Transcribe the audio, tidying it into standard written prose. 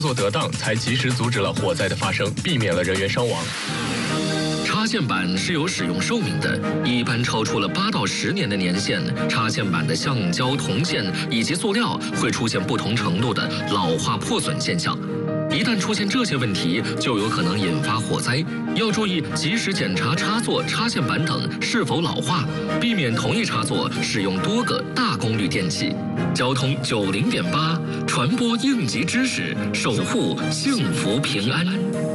做得当，才及时阻止了火灾的发生，避免了人员伤亡。 插线板是有使用寿命的，一般超出了8到10年的年限，插线板的橡胶、铜线以及塑料会出现不同程度的老化破损现象。一旦出现这些问题，就有可能引发火灾。要注意及时检查插座、插线板等是否老化，避免同一插座使用多个大功率电器。交通90.8，传播应急知识，守护幸福平安。